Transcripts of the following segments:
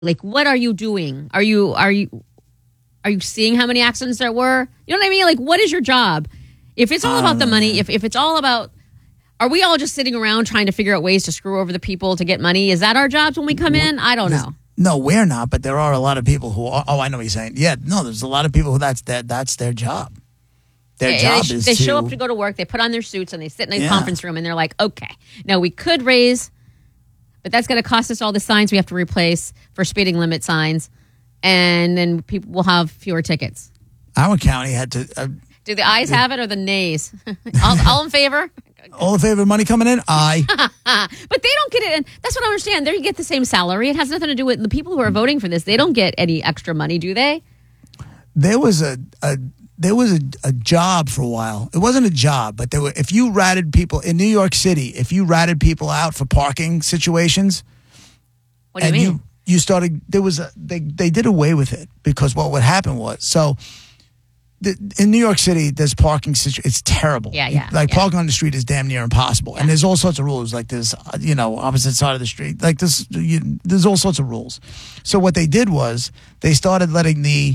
Like, what are you doing? Are you seeing how many accidents there were? You know what I mean? Like, what is your job? If it's all about the money, if it's all about, are we all just sitting around trying to figure out ways to screw over the people to get money? Is that our jobs when we come in? I don't know. No, we're not, but there are a lot of people who are, I know what you're saying. Yeah, no, there's a lot of people who that's their job. Their job is they show up to go to work, they put on their suits, and they sit in a conference room, and they're like, okay, now we could raise, but that's going to cost us all the signs we have to replace for speeding limit signs, and then people will have fewer tickets. Our county had to... do the ayes have it or the nays? all in favor? All in favor of money coming in? Aye. But they don't get it. And that's what I understand. They get the same salary. It has nothing to do with the people who are voting for this. They don't get any extra money, do they? There was a job for a while. It wasn't a job, but there were. If you ratted people in New York City, if you ratted people out for parking situations, what do you mean? You started. There was they did away with it because what would happen was in New York City, there's parking it's terrible. Yeah. Parking on the street is damn near impossible. And there's all sorts of rules. Like there's, opposite side of the street. Like there's all sorts of rules. So what they did was they started letting the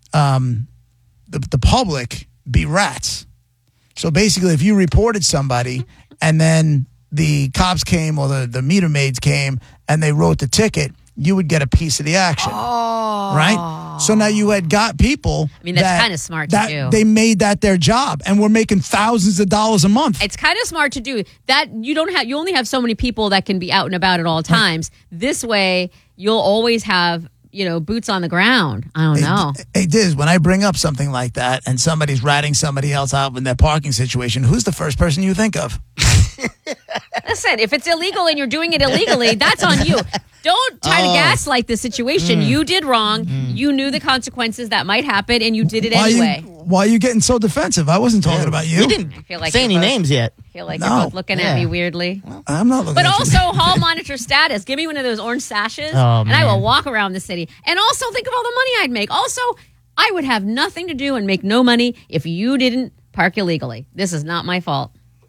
public be rats. So basically, if you reported somebody and then the cops came or the meter maids came and they wrote the ticket, you would get a piece of the action. Oh. Right? So now you had got people. I mean, that's kind of smart to do. They made that their job and we're making thousands of dollars a month. It's kind of smart to do that. You only have so many people that can be out and about at all times. Right. This way, you'll always have, boots on the ground. I don't know. Hey, Diz, when I bring up something like that and somebody's ratting somebody else out in their parking situation, who's the first person you think of? Listen, if it's illegal and you're doing it illegally, that's on you. Don't try to gaslight the situation. You did wrong. You knew the consequences that might happen, and you did it anyway. Why are you getting so defensive? I wasn't talking about you. You didn't say any names yet. I feel like you're both looking at me weirdly. I'm not looking at you. But also, hall monitor status. Give me one of those orange sashes, and I will walk around the city. And also, think of all the money I'd make. Also, I would have nothing to do and make no money if you didn't park illegally. This is not my fault.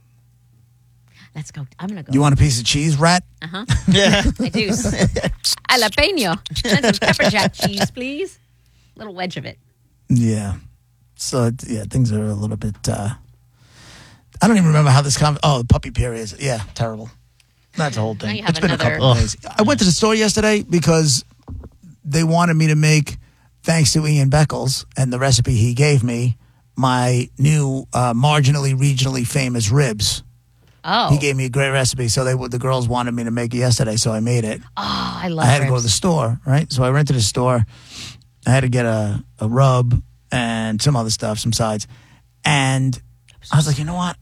Let's go. I'm going to go. You want a piece of cheese, rat? Uh-huh. Yeah. I do. Jalapeno. And some pepper jack cheese, please. A little wedge of it. Yeah. So, things are a little bit... I don't even remember how this... the puppy period. Yeah, terrible. That's the whole thing. It's been a couple of days. I went to the store yesterday because they wanted me to make, thanks to Ian Beckles and the recipe he gave me, my new marginally, regionally famous ribs. Oh. He gave me a great recipe, so the girls wanted me to make it yesterday, so I made it. Oh, I love it. I had to go to the store, right? So I went to the store. I had to get a rub and some other stuff, some sides. And I was like, you know what?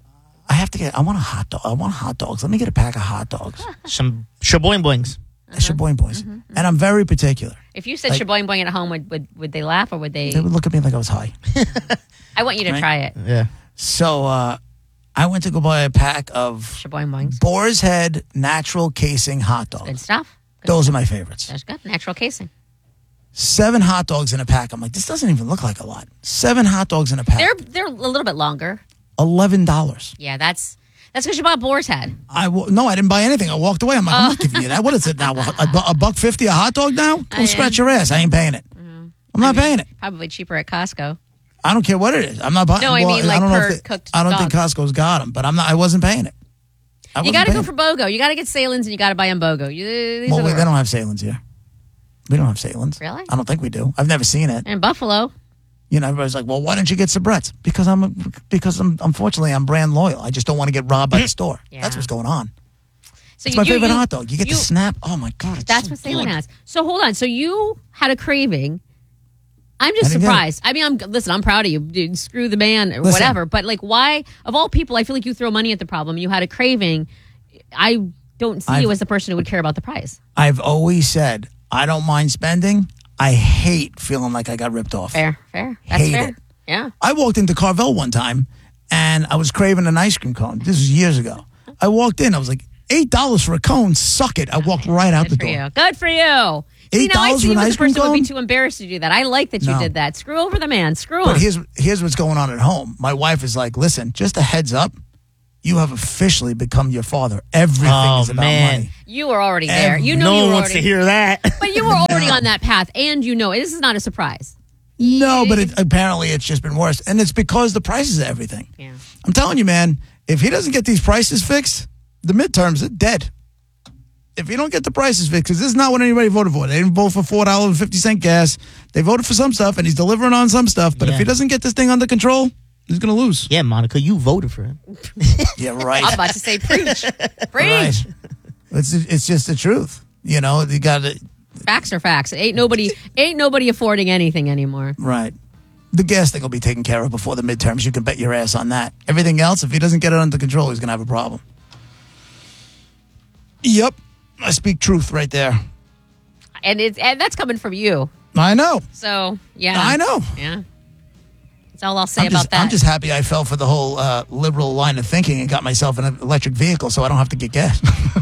I want a hot dog. I want hot dogs. Let me get a pack of hot dogs. Some shaboing boings. Shaboing boings. And I'm very particular. If you said shaboing boing at home, would they laugh or would they? They would look at me like I was high. I want you to try it. Yeah. So, I went to go buy a pack of shaboing boings. Boar's Head natural casing hot dogs. Good stuff. Those are my favorites. That's good. Natural casing. 7 hot dogs in a pack. I'm like, this doesn't even look like a lot. 7 hot dogs in a pack. They're a little bit longer. $11. Yeah, that's because you bought Boar's Head. No, I didn't buy anything. I walked away. I'm like, I'm not giving you that. What is it now? $1.50 a hot dog now? Go scratch your ass. I ain't paying it. I'm not paying it. Probably cheaper at Costco. I don't care what it is. I'm not buying. No, I mean cooked. I don't think Costco's got them, but I wasn't paying it. You got to go for BOGO. You got to get Salins and you got to buy them BOGO. They don't have Salins here. We don't have Salins. Really? I don't think we do. I've never seen it. And Buffalo. Everybody's like, well, why don't you get Sabrett's? Because unfortunately I'm brand loyal. I just don't want to get robbed by the store. Yeah. That's what's going on. So it's my favorite hot dog. You get the snap. Oh my God. That's what Salin has. So hold on. So you had a craving. I'm just surprised. I mean, I'm proud of you. Dude, screw the man or whatever. But why, of all people, I feel like you throw money at the problem. You had a craving. I don't see you as the person who would care about the price. I've always said, I don't mind spending. I hate feeling like I got ripped off. Fair. That's hate fair. it. Yeah. I walked into Carvel one time, and I was craving an ice cream cone. This was years ago. I walked in. I was like, $8 for a cone? Suck it. I walked right out the door. Good for you. See, now I see you as a person who would be too embarrassed to do that. I like that you did that. Screw over the man. Screw him. But here's what's going on at home. My wife is like, listen, just a heads up. you have officially become your father. Everything is about money. You were already there. You know, no you one were wants to hear that. But you were already on that path, and this is not a surprise. No, but apparently it's just been worse, and it's because the prices of everything. Yeah. I'm telling you, man, if he doesn't get these prices fixed, the midterms are dead. If you don't get the prices fixed, because this is not what anybody voted for. They didn't vote for $4.50 gas. They voted for some stuff, and he's delivering on some stuff. But if he doesn't get this thing under control, he's going to lose. Yeah, Monica, you voted for him. Yeah, right. I'm about to say preach. Preach. Right. It's just the truth. You know, you got to... Facts are facts. Ain't nobody affording anything anymore. Right. The gas thing will be taken care of before the midterms. You can bet your ass on that. Everything else, if he doesn't get it under control, he's going to have a problem. Yep. I speak truth right there. And that's coming from you. I know. So, yeah. I know. Yeah. That's all I'll say about that. I'm just happy I fell for the whole liberal line of thinking and got myself an electric vehicle so I don't have to get gas.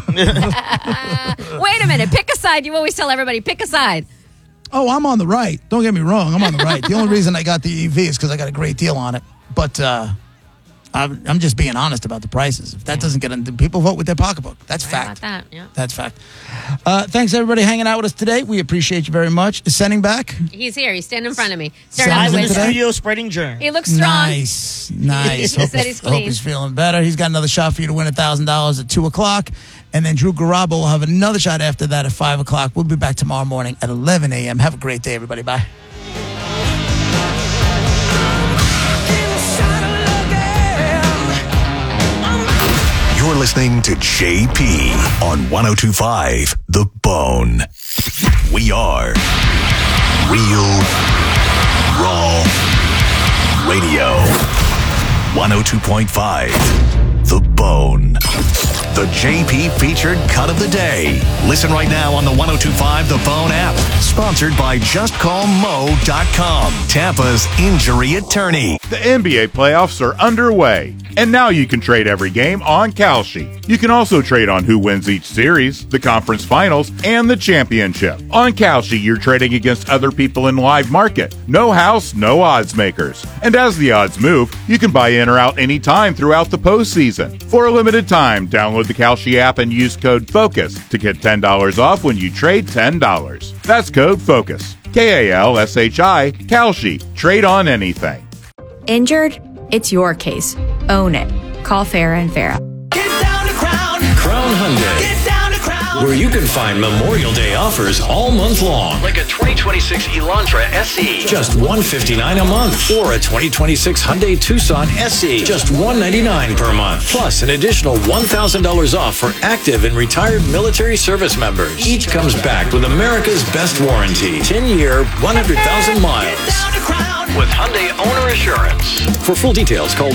Wait a minute. Pick a side. You always tell everybody, pick a side. Oh, I'm on the right. Don't get me wrong. I'm on the right. The only reason I got the EV is because I got a great deal on it. But I'm just being honest about the prices. If that doesn't get in, people vote with their pocketbook. That's fact. About that, yeah. That's fact. Thanks, everybody, hanging out with us today. We appreciate you very much. Is Senning back? He's here. He's standing in front of me. Live in the studio, spreading germs. He looks strong. Nice. He said he's clean. Hope he's feeling better. He's got another shot for you to win $1,000 at 2 o'clock. And then Drew Garabo will have another shot after that at 5 o'clock. We'll be back tomorrow morning at 11 a.m. Have a great day, everybody. Bye. You're listening to JP on 102.5 The Bone. We are Real Raw Radio. 102.5 The Bone. The JP featured cut of the day. Listen right now on the 102.5 The Bone app. Sponsored by JustCallMo.com, Tampa's injury attorney. The NBA playoffs are underway, and now you can trade every game on Kalshi. You can also trade on who wins each series, the conference finals, and the championship. On Kalshi, you're trading against other people in live market. No house, no odds makers. And as the odds move, you can buy in or out anytime throughout the postseason. For a limited time, download the Kalshi app and use code FOCUS to get $10 off when you trade $10. That's code FOCUS. Kalshi. Kalshi. Trade on anything. Injured? It's your case. Own it. Call Farah & Farah. Get down to Crown Hyundai. Get down to Crown. Where you can find Memorial Day offers all month long. Like a 2026 Elantra SE. Just $159 a month. Or a 2026 Hyundai Tucson SE. Just $199 per month. Plus an additional $1,000 off for active and retired military service members. Each comes backed with America's best warranty. 10-year, 100,000 miles. Get down to Crown with Hyundai Owner Assurance. For full details, call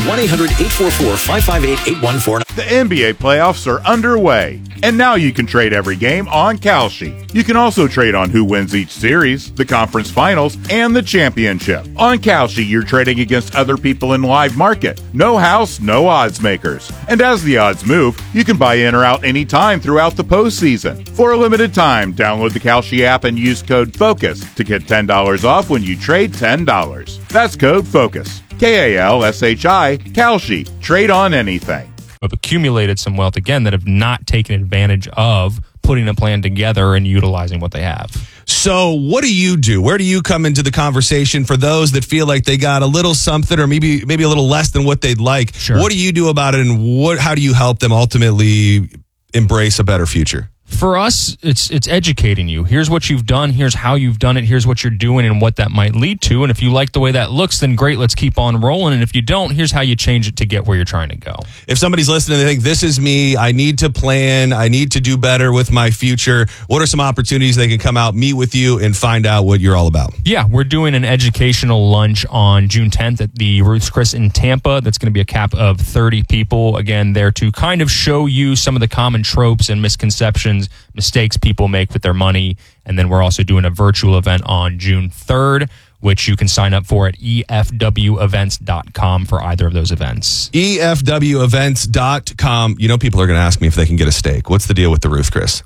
1-844-558-814. The NBA playoffs are underway, and now you can trade every game on Kalshi. You can also trade on who wins each series, the conference finals, and the championship. On Kalshi, you're trading against other people in live market. No house, no odds makers. And as the odds move, you can buy in or out anytime throughout the postseason. For a limited time, download the Kalshi app and use code FOCUS to get $10 off when you trade $10. That's code FOCUS. Kalshi. Kalshi. Trade on anything. Have accumulated some wealth again that have not taken advantage of putting a plan together and utilizing what they have. So what do you do? Where do you come into the conversation for those that feel like they got a little something or maybe a little less than what they'd like? Sure. What do you do about it, and how do you help them ultimately embrace a better future? For us, it's educating you. Here's what you've done. Here's how you've done it. Here's what you're doing and what that might lead to. And if you like the way that looks, then great, let's keep on rolling. And if you don't, here's how you change it to get where you're trying to go. If somebody's listening, they think, this is me, I need to plan, I need to do better with my future, what are some opportunities they can come out, meet with you, and find out what you're all about? Yeah, we're doing an educational lunch on June 10th at the Ruth's Chris in Tampa. That's going to be a cap of 30 people, again, there to kind of show you some of the common tropes and misconceptions, mistakes people make with their money. And then we're also doing a virtual event on June 3rd, which you can sign up for at efwevents.com for either of those events. efwevents.com. You know, people are going to ask me if they can get a steak. What's the deal with the Ruth, Chris?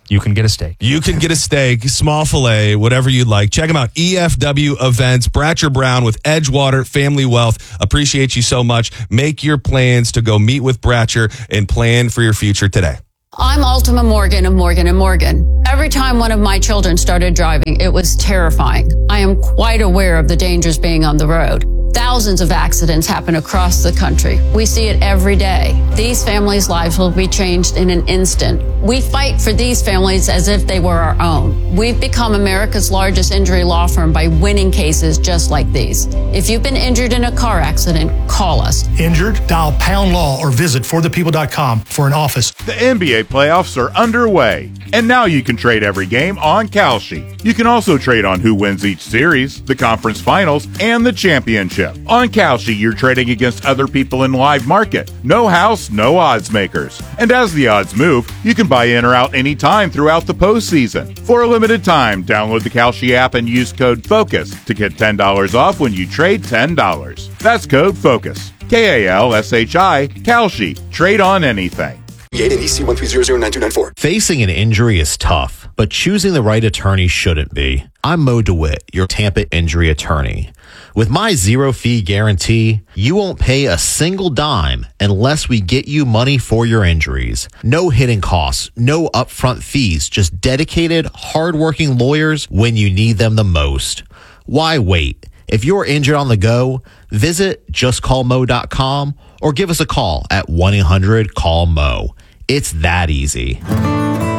You can get a steak. You can get a steak, small filet, whatever you'd like. Check them out. EFW Events, Bratcher Brown with Edgewater Family Wealth. Appreciate you so much. Make your plans to go meet with Bratcher and plan for your future today. I'm Ultima Morgan of Morgan & Morgan. Every time one of my children started driving, it was terrifying. I am quite aware of the dangers being on the road. Thousands of accidents happen across the country. We see it every day. These families' lives will be changed in an instant. We fight for these families as if they were our own. We've become America's largest injury law firm by winning cases just like these. If you've been injured in a car accident, call us. Injured? Dial # law or visit forthepeople.com for an office. The NBA playoffs are underway, and now you can trade every game on Kalshi. You can also trade on who wins each series, the conference finals, and the championship. On Kalshi, you're trading against other people in live market. No house, no odds makers. And as the odds move, you can buy in or out anytime throughout the postseason. For a limited time, download the Kalshi app and use code FOCUS to get $10 off when you trade $10. That's code FOCUS. KALSHI, Kalshi. Trade on anything. EC 1300924. Facing an injury is tough, but choosing the right attorney shouldn't be. I'm Mo DeWitt, your Tampa injury attorney. With my zero-fee guarantee, you won't pay a single dime unless we get you money for your injuries. No hidden costs, no upfront fees, just dedicated, hardworking lawyers when you need them the most. Why wait? If you're injured on the go, visit justcallmo.com or give us a call at 1-800-CALL-MO. It's that easy.